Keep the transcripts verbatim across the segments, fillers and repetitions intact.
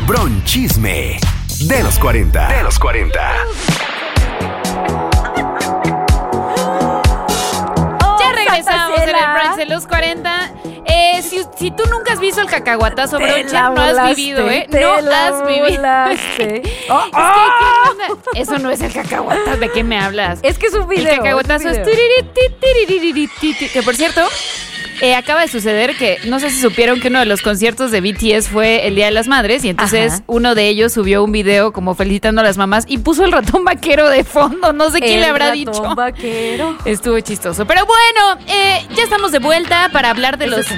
Bronchisme de los cuarenta. De los cuarenta. Ya regresamos en el brunch de los cuarenta. Eh, si, si tú nunca has visto el cacahuatazo broncha, no has vivido, ¿eh? No has vivido. Oh, es que, ¿qué onda? Eso no es el cacahuatazo. ¿De qué me hablas? Es que es un video. El cacahuatazo es... es... Que, por cierto... Eh, acaba de suceder que, no sé si supieron que uno de los conciertos de B T S fue el Día de las Madres y entonces Ajá. uno de ellos subió un video como felicitando a las mamás y puso el ratón vaquero de fondo, no sé quién el le habrá ratón dicho. Vaquero. Estuvo chistoso, pero bueno, eh, ya estamos de vuelta para hablar de los...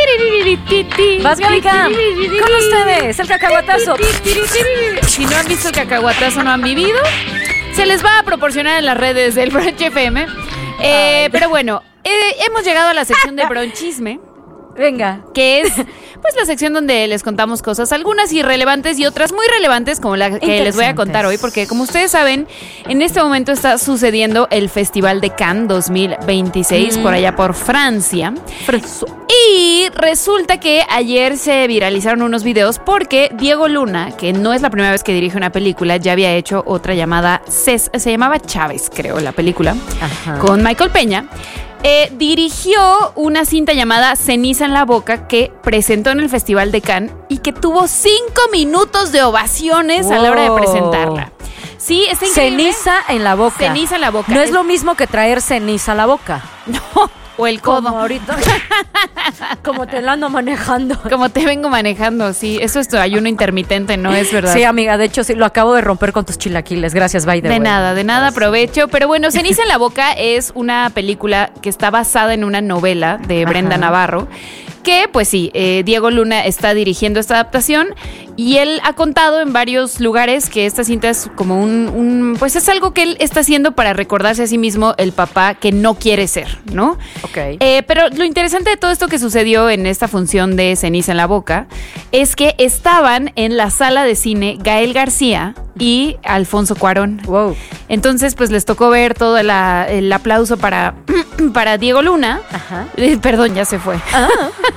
Vas, Gabica, con ustedes, el cacahuatazo. Si no han visto el cacahuatazo, no han vivido, se les va a proporcionar en las redes del Brunch F M. Eh, pero bueno, eh, hemos llegado a la sección de Bronchisme. Venga. Que es pues la sección donde les contamos cosas, algunas irrelevantes y otras muy relevantes, como la que les voy a contar hoy, porque como ustedes saben, en este momento está sucediendo el Festival de Cannes dos mil veintiséis, mm. por allá por Francia. Freso. Y resulta que ayer se viralizaron unos videos porque Diego Luna, que no es la primera vez que dirige una película, ya había hecho otra llamada, Cés, se llamaba Chávez, creo, la película, Ajá. con Michael Peña. Eh, dirigió una cinta llamada Ceniza en la Boca que presentó en el Festival de Cannes y que tuvo cinco minutos de ovaciones wow. a la hora de presentarla. Sí, está increíble. Ceniza en la boca. Ceniza en la boca. No es, es lo mismo que traer ceniza a la boca. No. O el codo. Como ahorita. Como te lo ando manejando. Como te vengo manejando, sí. Eso es tu ayuno intermitente, ¿no? Es verdad. Sí, amiga. De hecho, sí, lo acabo de romper con tus chilaquiles. Gracias, bye. De, de nada, de nada, aprovecho. Pero bueno, Ceniza en la Boca es una película que está basada en una novela de Brenda Ajá. Navarro. Que, pues sí, eh, Diego Luna está dirigiendo esta adaptación y él ha contado en varios lugares que esta cinta es como un, un pues es algo que él está haciendo para recordarse a sí mismo el papá que no quiere ser, ¿no? Ok. Eh, pero lo interesante de todo esto que sucedió en esta función de Ceniza en la Boca es que estaban en la sala de cine Gael García y Alfonso Cuarón. Wow. Entonces, pues les tocó ver todo la, el aplauso para, para Diego Luna. Ajá. Eh, perdón, ya se fue. Ah.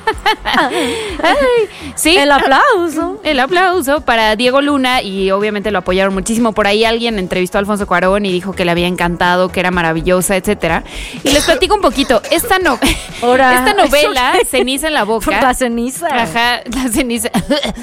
Ay, sí. El aplauso. El aplauso para Diego Luna y obviamente lo apoyaron muchísimo. Por ahí alguien entrevistó a Alfonso Cuarón y dijo que le había encantado, que era maravillosa, etcétera. Y les platico un poquito. Esta, no, esta novela, Ceniza en la Boca. La ceniza. Ajá, la ceniza.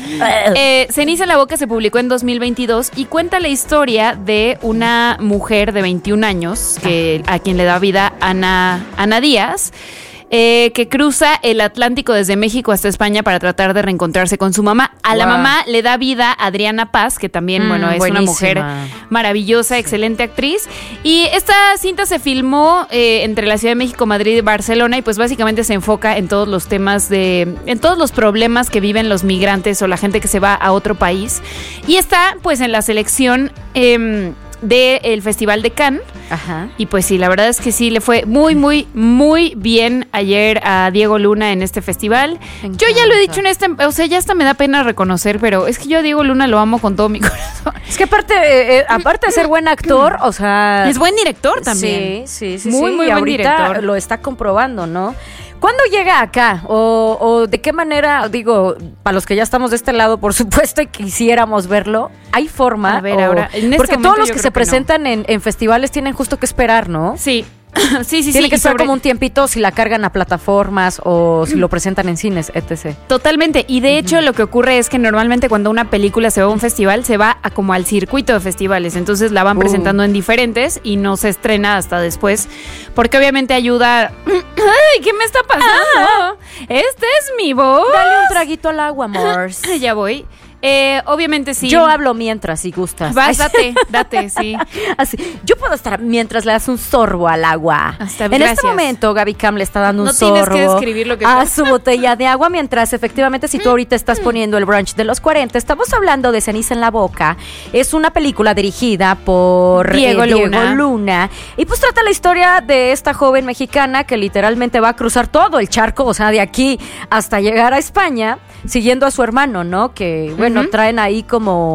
eh, Ceniza en la Boca se publicó en dos mil veintidós y cuenta la historia de una mujer de veintiún años que, a quien le da vida Ana, Ana Díaz. Eh, que cruza el Atlántico desde México hasta España para tratar de reencontrarse con su mamá. A wow. la mamá le da vida Adriana Paz, que también, mm, bueno, es buenísima. Una mujer maravillosa, sí. excelente actriz. Y esta cinta se filmó eh, entre la Ciudad de México, Madrid y Barcelona y pues básicamente se enfoca en todos los temas de, en todos los problemas que viven los migrantes o la gente que se va a otro país. Y está pues en la selección eh, del Festival de Cannes. Ajá. Y pues sí, la verdad es que sí, le fue muy, muy, muy bien ayer a Diego Luna en este festival. Yo ya lo he dicho en este, o sea, ya hasta me da pena reconocer, pero es que yo a Diego Luna lo amo con todo mi corazón. Es que aparte, eh, aparte de ser buen actor, o sea... Es buen director también. Sí, sí, sí. Muy, sí, muy y buen ahorita director. Lo está comprobando, ¿no? ¿Cuándo llega acá? O, ¿O de qué manera? Digo, para los que ya estamos de este lado, por supuesto, y quisiéramos verlo, ¿hay forma? A ver, o, ahora, en este porque todos los yo que creo se que presentan no. en, en festivales tienen justo que esperar, ¿no? Sí. Sí, sí, Tiene sí. que estar sobre... como un tiempito si la cargan a plataformas o si lo presentan en cines, etcétera. Totalmente. Y de hecho, uh-huh. lo que ocurre es que normalmente cuando una película se va a un festival, se va a como al circuito de festivales. Entonces la van uh. presentando en diferentes y no se estrena hasta después. Porque obviamente ayuda... ¡Ay! ¿Qué me está pasando? Ah. Este es mi voz. Dale un traguito al agua, amors. Ya voy. Eh, obviamente sí. Yo hablo mientras, si gustas. Vas, date, date, sí. Así. Yo puedo estar mientras le das un sorbo al agua. Hasta, en gracias. este momento, Gaby Cam le está dando un no sorbo tienes que describir lo que a pasa. su botella de agua, mientras efectivamente, si tú ahorita estás poniendo el brunch de los cuarenta, estamos hablando de Ceniza en la Boca. Es una película dirigida por Diego, eh, Luna. Diego Luna. Y pues trata la historia de esta joven mexicana que literalmente va a cruzar todo el charco, o sea, de aquí hasta llegar a España, siguiendo a su hermano, ¿no? Que, bueno, uh-huh. traen ahí como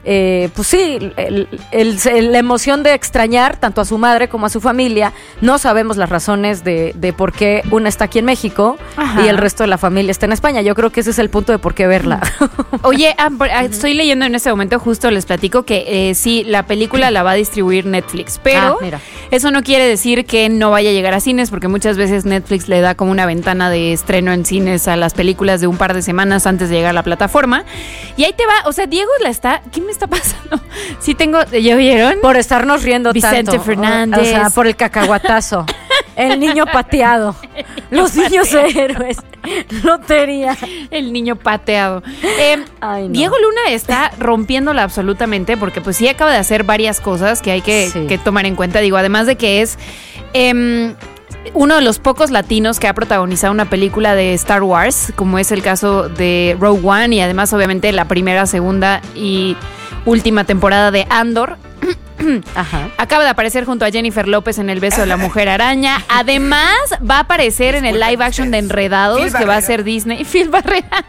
eh, pues sí, el, el, el, la emoción de extrañar tanto a su madre como a su familia. No sabemos las razones de, de por qué una está aquí en México Ajá. y el resto de la familia está en España. Yo creo que ese es el punto de por qué verla. Oye, ah, estoy leyendo en este momento, justo les platico que eh, sí, la película la va a distribuir Netflix, pero ah, eso no quiere decir que no vaya a llegar a cines, porque muchas veces Netflix le da como una ventana de estreno en cines a las películas de un par de semanas antes de llegar a la plataforma. Y ahí te va, o sea, Diego la está... ¿Qué me está pasando? Sí tengo... ¿Ya oyeron? Por estarnos riendo Vicente tanto. Fernández. O sea, por el cacahuatazo. El niño pateado. El niño Los pateado. Niños héroes. Lotería. El niño pateado. Eh, Ay, no. Diego Luna está rompiéndola absolutamente, porque pues sí acaba de hacer varias cosas que hay que, sí. que tomar en cuenta. Digo, además de que es... Eh, uno de los pocos latinos que ha protagonizado una película de Star Wars, como es el caso de Rogue One, y además obviamente la primera, segunda y última temporada de Andor. Ajá. Acaba de aparecer junto a Jennifer López en El beso de la mujer araña. Además va a aparecer en el live action de Enredados, que va a ser Disney. Phil Barrera.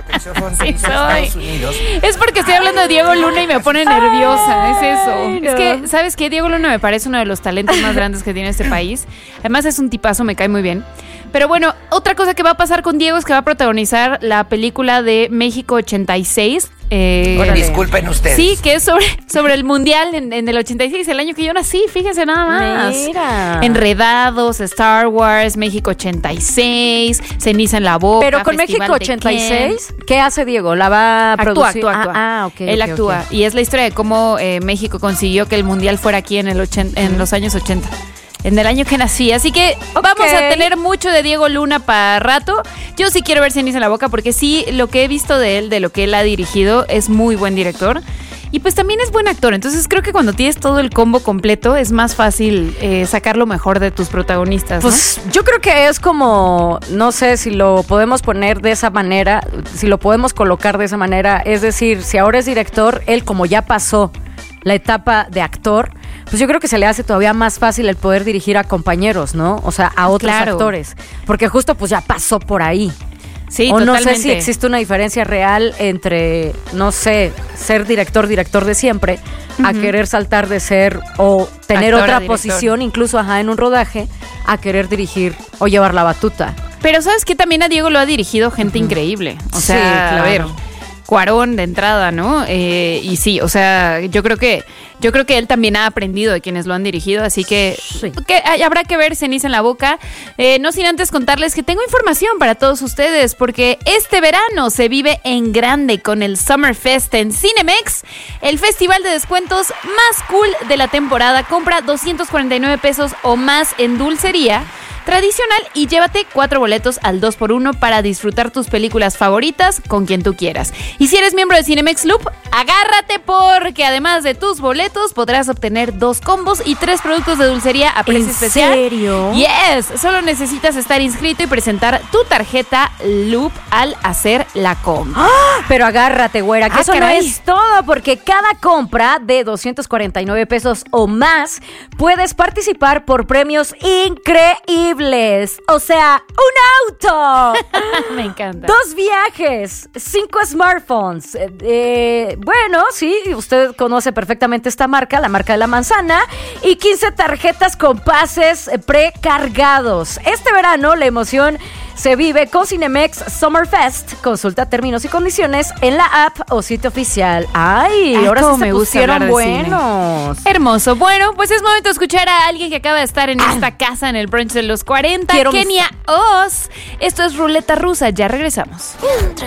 Sí, soy. Es porque estoy hablando de Diego Luna y me pone nerviosa. Es eso. Ay, no. Es que, ¿sabes qué? Diego Luna me parece uno de los talentos más grandes que tiene este país. Además es un tipazo, me cae muy bien. Pero bueno, otra cosa que va a pasar con Diego es que va a protagonizar la película de México ochenta y seis. Eh, bueno, disculpen ustedes. Sí, que es sobre, sobre el Mundial en, en el ochenta y seis, el año que yo nací, fíjense nada más. Mira. Enredados, Star Wars, México ochenta y seis, Ceniza en la boca. Pero con México ochenta y seis, ¿qué hace Diego? ¿La va a actúa, producir? Actúa, actúa. Ah, ah ok. Él okay, actúa. Okay. Y es la historia de cómo eh, México consiguió que el Mundial fuera aquí en, el ochen, en los años ochenta. En el año que nací, así que okay. vamos a tener mucho de Diego Luna para rato. Yo sí quiero ver Ceniza en la boca, porque sí, lo que he visto de él, de lo que él ha dirigido, es muy buen director. Y pues también es buen actor, entonces creo que cuando tienes todo el combo completo es más fácil eh, sacar lo mejor de tus protagonistas, ¿no? Pues yo creo que es como, no sé si lo podemos poner de esa manera, si lo podemos colocar de esa manera, es decir, si ahora es director, él como ya pasó la etapa de actor, pues yo creo que se le hace todavía más fácil el poder dirigir a compañeros, ¿no? O sea, a otros claro. actores, porque justo pues ya pasó por ahí. Sí, o totalmente. No sé si existe una diferencia real entre, no sé, ser director, director de siempre, uh-huh. a querer saltar de ser o tener Actora, otra director. posición, incluso ajá, en un rodaje, a querer dirigir o llevar la batuta. Pero ¿sabes qué? También a Diego lo ha dirigido gente uh-huh. increíble. O sea, sí, claro. a ver, Cuarón de entrada, ¿no? Eh, y sí, o sea, yo creo que yo creo que él también ha aprendido de quienes lo han dirigido, así que, sí. que habrá que ver Ceniza en la boca. Eh, no sin antes contarles que tengo información para todos ustedes, porque este verano se vive en grande con el Summer Fest en Cinemex, el festival de descuentos más cool de la temporada. Compra doscientos cuarenta y nueve pesos o más en dulcería tradicional y llévate cuatro boletos al dos por uno para disfrutar tus películas favoritas con quien tú quieras. Y si eres miembro de Cinemex Loop, agárrate, porque además de tus boletos podrás obtener dos combos y tres productos de dulcería a precio ¿En especial. ¿En serio? Yes, solo necesitas estar inscrito y presentar tu tarjeta Loop al hacer la compra. ¡Ah! Pero agárrate, güera, que ah, eso caray. no es todo, porque cada compra de doscientos cuarenta y nueve pesos o más puedes participar por premios increíbles. O sea, un auto. Me encanta. Dos viajes, cinco smartphones. Eh, eh, bueno, sí, usted conoce perfectamente esta marca, la marca de la manzana, y quince tarjetas con pases precargados. Este verano la emoción se vive con Cinemex Summer Fest. Consulta términos y condiciones en la app o sitio oficial. Ay, Ay ahora sí me pusieron buenos. Cine. Hermoso. Bueno, pues es momento de escuchar a alguien que acaba de estar en esta casa en el brunch de los cuarenta. Quiero Kenia mis... Oz. Esto es Ruleta Rusa. Ya regresamos. Entre